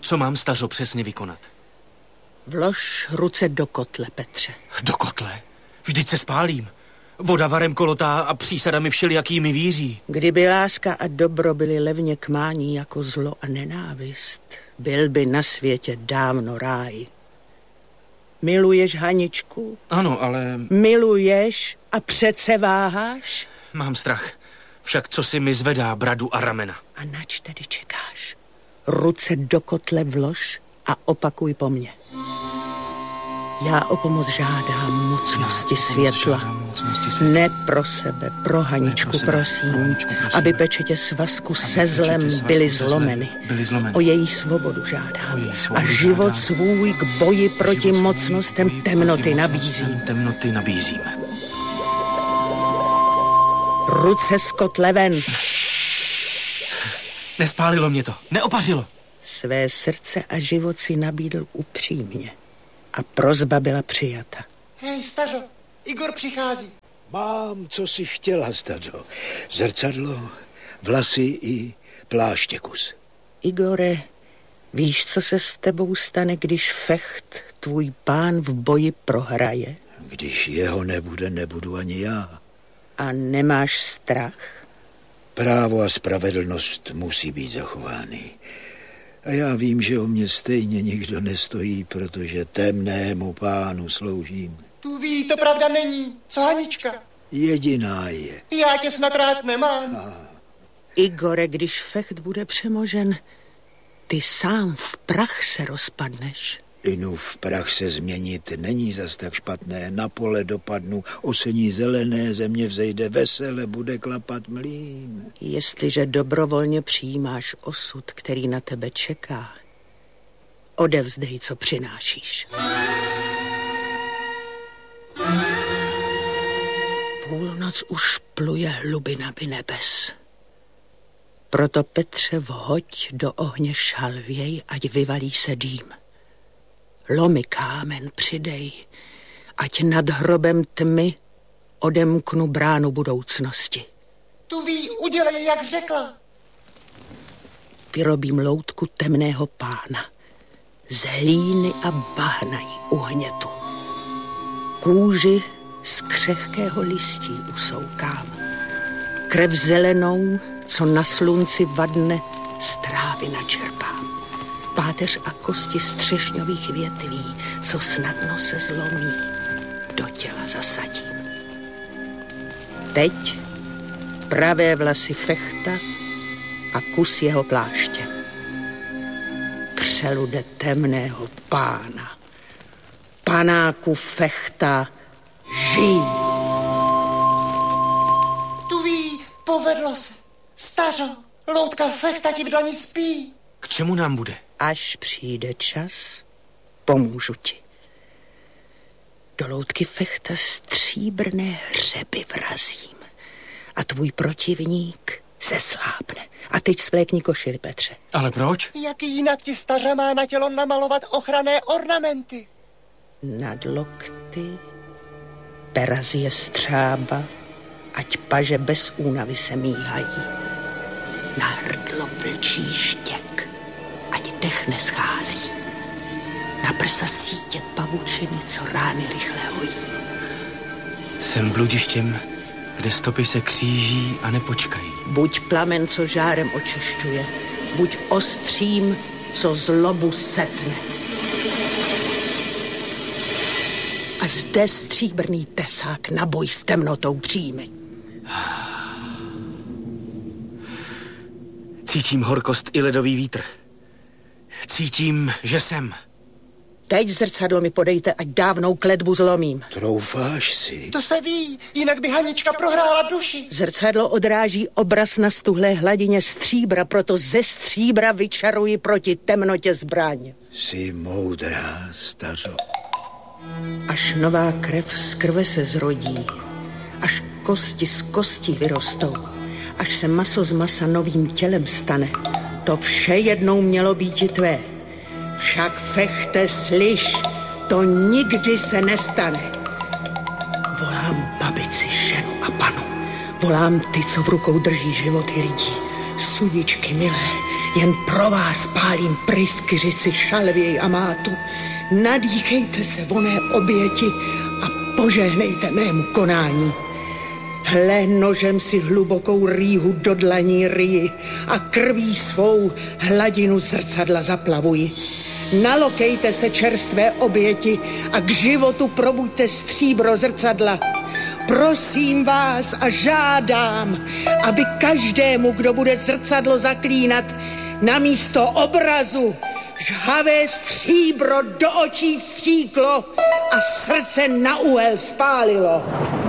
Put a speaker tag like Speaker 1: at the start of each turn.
Speaker 1: Co mám, stařo, přesně vykonat?
Speaker 2: Vlož ruce do kotle, Petře.
Speaker 1: Do kotle? Vždyť se spálím. Voda varem kolotá a přísadami všelijakými víří.
Speaker 2: Kdyby láska a dobro byly levně k mání jako zlo a nenávist, byl by na světě dávno ráj. Miluješ Haničku?
Speaker 1: Ano, ale...
Speaker 2: Miluješ a přece váháš?
Speaker 1: Mám strach. Však co si mi zvedá bradu a ramena?
Speaker 2: A nač tedy čekáš? Ruce do kotle vlož a opakuj po mně. Já o pomoc žádám mocnosti světla. Ne pro sebe, pro Haničku, prosím, aby pečetě svazku se zlem byly zlomeny. O její svobodu žádám. A život svůj k boji proti mocnostem temnoty nabízím. Ruce z kotle ven.
Speaker 1: Nespálilo mě to, neopařilo.
Speaker 2: Své srdce a život si nabídl upřímně. A prosba byla přijata.
Speaker 3: Hej, stařo, Igor přichází.
Speaker 4: Mám, co si chtěla, stařo. Zrcadlo, vlasy i pláště kus.
Speaker 2: Igore, víš, co se s tebou stane, když Fecht, tvůj pán, v boji prohraje?
Speaker 4: Když jeho nebude, nebudu ani já.
Speaker 2: A nemáš strach?
Speaker 4: Právo a spravedlnost musí být zachovány. A já vím, že o mě stejně nikdo nestojí, protože temnému pánu sloužím.
Speaker 3: Tu ví, to pravda není. Co Hanička?
Speaker 4: Jediná je.
Speaker 3: Já tě snad rád nemám.
Speaker 2: Igore, když Fecht bude přemožen, ty sám v prach se rozpadneš.
Speaker 4: Inu v prach se změnit není zas tak špatné. Na pole dopadnu, osení zelené, země vzejde vesele, bude klapat mlýn.
Speaker 2: Jestliže dobrovolně přijímáš osud, který na tebe čeká, odevzdej, co přinášíš. Půlnoc už pluje hlubinami nebes. Proto, Petře, vhoď do ohně šalvěj, ať vyvalí se dým. Lomi kámen přidej, ať nad hrobem tmy odemknu bránu budoucnosti.
Speaker 3: Tu ví, udělej, jak řekla.
Speaker 2: Vyrobím loutku temného pána. Z hlíny a bahna jí uhnětu. Kůži z křehkého listí usoukám. Krev zelenou, co na slunci vadne, z trávy načerpám. Páteř a kosti střešňových větví, co snadno se zlomí, do těla zasadím. Teď pravé vlasy Fechta a kus jeho pláště. Přelude temného pána, panáku Fechta, žij!
Speaker 3: Tu ví, povedlo se. Stařo, loutka Fechta ti v dlani spí.
Speaker 1: K čemu nám bude?
Speaker 2: Až přijde čas, pomůžu ti. Do loutky Fechta stříbrné hřeby vrazím a tvůj protivník zeslábne. A teď svlékni košili, Petře.
Speaker 1: Ale proč?
Speaker 3: Jak jinak ti stařa má na tělo namalovat ochranné ornamenty?
Speaker 2: Nad lokty perazie střába, ať paže bez únavy se míhají. Na hrdlo vlčí štěk, ať dech neschází. Na prsa sítě pavučiny, co rány rychle hojí.
Speaker 1: Jsem bludištěm, kde stopy se kříží a nepočkají.
Speaker 2: Buď plamen, co žárem očišťuje, buď ostřím, co zlobu setne. A zde stříbrný tesák na boj s temnotou přijmi.
Speaker 1: Cítím horkost i ledový vítr. Cítím, že jsem.
Speaker 2: Teď zrcadlo mi podejte, ať dávnou kletbu zlomím.
Speaker 4: Troufáš si?
Speaker 3: To se ví, jinak by Hanička prohrála duši.
Speaker 2: Zrcadlo odráží obraz na stuhlé hladině stříbra, proto ze stříbra vyčaruji proti temnotě zbraň.
Speaker 4: Jsi moudrá, stařo.
Speaker 2: Až nová krev z krve se zrodí, až kosti z kostí vyrostou, až se maso z masa novým tělem stane, to vše jednou mělo být i tvé. Však Fechte, slyš, to nikdy se nestane. Volám babici, ženu a panu. Volám ty, co v rukou drží životy lidí. Sudičky milé, jen pro vás pálím pryskyřici, šalvěj a mátu. Nadýchejte se voné oběti a požehnejte mému konání. Hle, nožem si hlubokou rýhu do dlaní ryji a krví svou hladinu zrcadla zaplavuji. Nalokejte se čerstvé oběti a k životu probuďte stříbro zrcadla. Prosím vás a žádám, aby každému, kdo bude zrcadlo zaklínat, namísto obrazu žhavé stříbro do očí vstříklo a srdce na úhel spálilo.